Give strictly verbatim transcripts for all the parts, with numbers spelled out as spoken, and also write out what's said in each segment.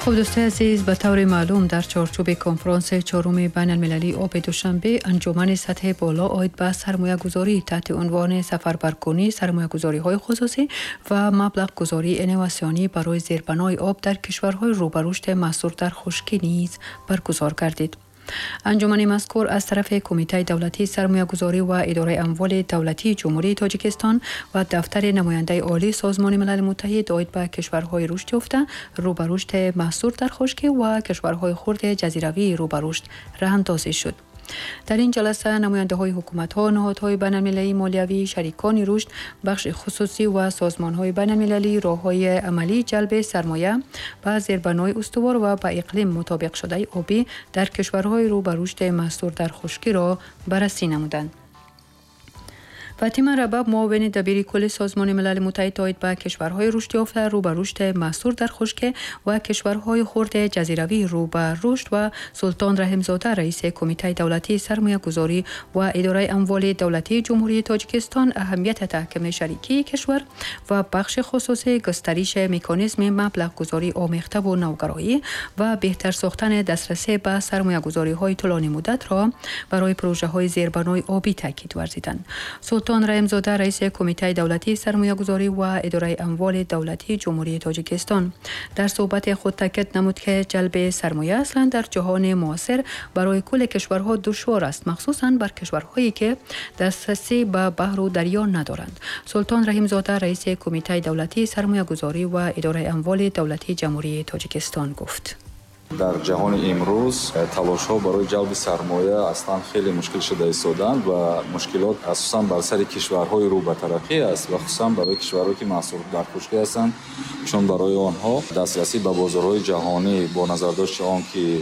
خب دوستان عزیز، به طور معلوم در چارچوب کنفرانس چهارم بین المللی آب دوشنبه انجمن سطح بالا عاید به سرمایه گذاری تحت عنوان سفربرکنی سرمایه گذاری های خصوصی و مبلغ گذاری انواسیونی برای زیربنای آب در کشورهای روبرشت محصور در خشکی نیز برگزار گردید. انجمن مذکور از طرف کمیته دولتی سرمایه گذاری و اداره اموال دولتی جمهوری تاجیکستان و دفتر نماینده عالی سازمان ملل متحد عاید به کشورهای رشد یافته، روبرشت محصور در خشکی و کشورهای خرد جزیروی روبرشت راه‌اندازی شد. در این جلسه نماینده های حکومت ها، نهادهای بین المللی مالیوی، شریکان رشد، بخش خصوصی و سازمان های بین المللی راه های عملی جلب سرمایه به زیربنای استوار و به اقلیم مطابق شده آبی در کشورهای رو به رشد محصور در خشکی را بررسی نمودند. فاطمه رباب، معاون دبیر کل سازمان ملل متحد عاید به کشورهای رشد یافته رو به رشد محصور در خشکی و کشورهای خرد جزیروی رو به رشد و سلطان رحیم‌زاده، رئیس کمیته دولتی سرمایه گذاری و اداره اموال دولتی جمهوری تاجیکستان، اهمیت تحکیم شریکی کشور و بخش خصوصی گسترش مکانیزم مبلغ گذاری آمیخته و نوگرایی و بهتر ساختن دسترسی به سرمایه گذاری های طولانی مدت را برای پروژه های زیربنای آبی تاکید ورزیدند. سلطان رحیم‌زاده، رئیس کمیته دولتی سرمایه گذاری و اداره اموال دولتی جمهوری تاجیکستان، در صحبت خود تاکید نمود که جلب سرمایه اصلا در جهان معاصر برای کل کشورها دشوار است، مخصوصاً بر کشورهایی که دسترسی به بحر و دریا ندارند. سلطان رحیم‌زاده، رئیس کمیته دولتی سرمایه گذاری و اداره اموال دولتی جمهوری تاجیکستان گفت: در جهان امروز تلاش‌ها برای جلب سرمایه اصلا خیلی مشکل شده ایستادند و مشکلات اساساً بر سر کشورهای رو به ترقی است و خصوصاً برای کشورهایی که محصور در خشکی هستند، چون برای آنها دسترسی به بازارهای جهانی با نظر داشت آن که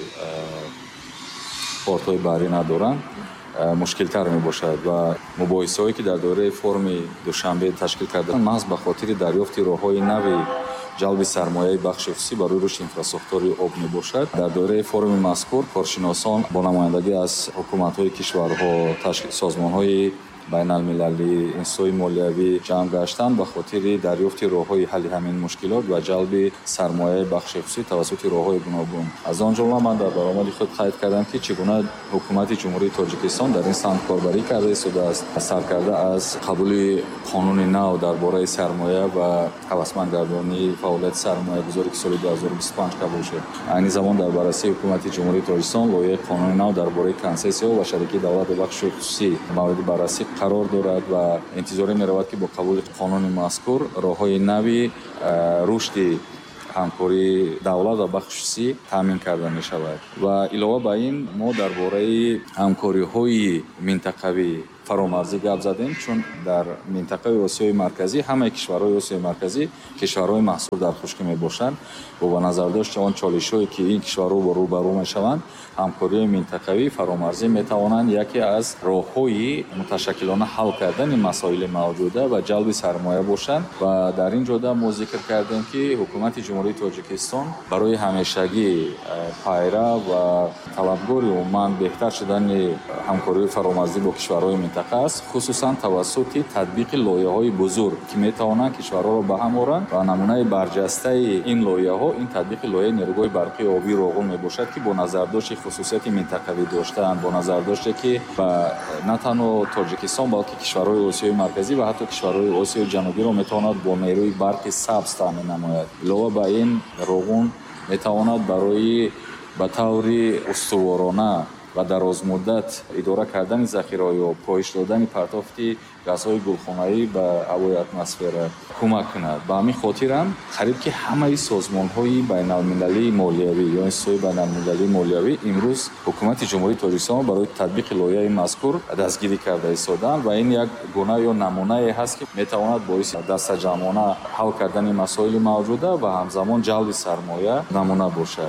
پورت‌های بحری ندارند مشکل تر می باشد و مباحثه هایی که در دوره فرم دوشنبه تشکیل کردند محض به خاطر دریافت راه‌های نوی جلب سرمایه بخش خصوصی برای رشد اینفراستراکچور آب می باشد. در دوره فورم مذکور کارشناسان با نمایندگی از حکومت‌های کشورها، تشکیل سازمان‌های بین المللی، انستیتوی مالیوی جمع گشتند به خاطر دریافت راه‌های حل همین مشکلات و جلب سرمایه بخش خصوصی توسط راه‌های گوناگون. از آن جمله من در برنامه خود قید کردم که چگونه حکومت جمهوری تاجیکستان در این سمت کاربری کرده است و از سرکرده از قبول قانون نو درباره سرمایه و هوسمندگردانی فعالیت سرمایه‌گذاری که سال دو هزار و بیست و پنج قبول شد. این زمان در بررسی حکومت جمهوری تاجیکستان لایحه قانون نو درباره کنسسیا و شریک دولت و بخش خصوصی مورد بررسی قرار دارد و انتظار می رود که با قبول قانون مذکور راه‌های نوی رشد همکاری دولت و بخش خصوصی تامین کرده می شود و علاوه بر این ما درباره همکاری‌های منطقوی فرامرزی گپ زدیم، چون در منطقه آسیای مرکزی همه کشورهای آسیای مرکزی کشورهای محصور در خشکی می باشند و با نظر داشت آن چالش‌هایی که این کشورها با روبرو می شوند، همکاری منطقوی فرامرزی می توانند یکی از راه‌های متشکلانه حل کردن مسائل موجوده و جلب سرمایه باشند و در این جهت ما ذکر کردیم که حکومت جمهوری تاجیکستان برای همیشگی پیرو و طلبکار عموما بهتر شدن همکاری فرامرزی با کشورهای است، خصوصا توسط تطبیق لایحه‌های بزرگ که می‌توانند کشورها را به هم آورند و نمونه برجسته این لایحه‌ها این تطبیق لایحه نیروگاه برقی آبی راغون میباشد که با نظر داشت خصوصیت منطقوی داشتند، با نظر داشت که نه تنها تاجیکستان بلکه کشورهای آسیای مرکزی و حتی کشورهای آسیای جنوبی را می‌تواند با نیروی برق سبز تامین نماید. علاوه بر این راغون می‌تواند برای به طور استوارانه و دراز مدت اداره کردن ذخیره‌های آب، کاهش دادن پرتافت گازهای گلخانه‌ای به هوای اتمسفر کمک کند. به همین خاطر هم قریب که همه سازمان‌های بین المللی مالیوی یا انستیتوی بین المللی مالیوی امروز حکومت جمهوری تاجیکستان برای تطبیق لایحه مذکور دستگیری کرده ایستادند و این یک گونه یا نمونه هست که میتواند باعث دسته‌جمعانه حل کردن مسائل موجوده و همزمان جلب سرمایه نمونه باشد.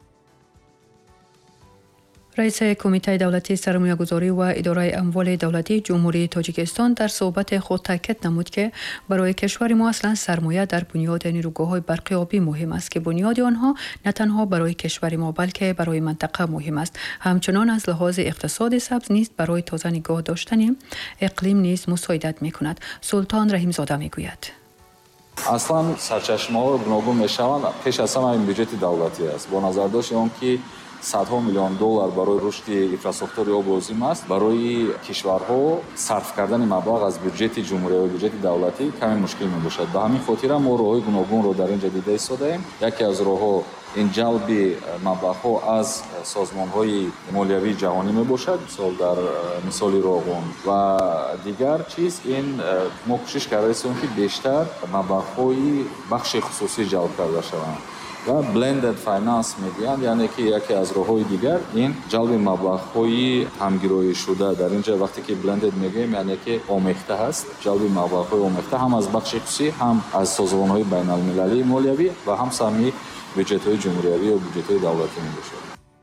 رئیس کمیته دولتی سرمایه گذاری و اداره اموال دولتی جمهوری تاجیکستان در صحبت خود تاکید نمود که برای کشور ما اصلا سرمایه در بنیاد نیروگاه‌های برقی آبی مهم است که بنیاد آنها نه تنها برای کشور ما بلکه برای منطقه مهم است. همچنان از لحاظ اقتصاد سبز نیست برای تازه نگاه داشتن اقلیم نیز مساعدت می‌کند. سلطان رحیم‌زاده می‌گوید: аслан сарчашмаҳоро гуногун мешаванд. пеш аз ҳама ин бюджети давлатӣ аст. Бо назардошти он ки садҳо миллион доллар барои рушди инфраструктураи об лозим аст, барои кишварҳо сарф кардани маблағ аз бюджети ҷумҳурия ва бюджети давлатӣ каме мушкил мебошад. Ба ҳамин хотира мо роҳҳои гуногунро дар ин ҷо дида истодаем. Яке аз роҳҳо ин ҷалби маблағҳо аз созмонҳои молиявии ҷаҳонӣ мебошад, мисол дар мисоли роғун, ва дигар чиз ин мо кӯшиш карда истем ки бештар маблағҳои бахши хусусӣ ҷалб карда шаванд ва blended finance мегӯянд, яъне ки яке аз роҳҳои дигар ин ҷалби маблағҳои ҳамгироишуда. Дар ин ҷо вақте ки blended мегӯем, яъне ки омехта ҳаст, ҷалби маблағҳои омехта ҳам аз бахши хусусӣ, ҳам аз созмонҳои байналмилалии молиявӣ ва ҳам самии бюджетҳои ҷумҳуриявӣ ва бюджетҳои давлатӣ мебошад.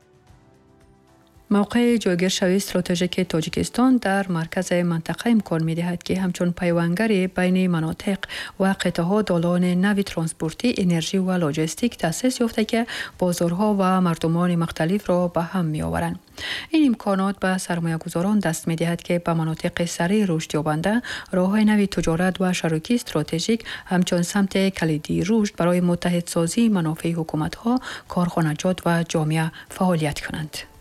موقع جایگیرشوی استراتژیک تاجیکستان در مرکز منطقه امکان می‌دهد که همچون پیوندگری بین مناطق و قطعه‌ها دالان نوی ترانسپورتی، انرژی و لاجستیک تأسیس یافته که بازارها و مردمان مختلف را به هم می‌آورند. این امکانات به سرمایه‌گذاران دست می‌دهد که به مناطق سریع رشد یابنده راه‌های نوی تجارت و شریکی استراتژیک همچون سمت کلیدی رشد برای متحدسازی منافع حکومت‌ها، کارخانجات و جامعه فعالیت کنند.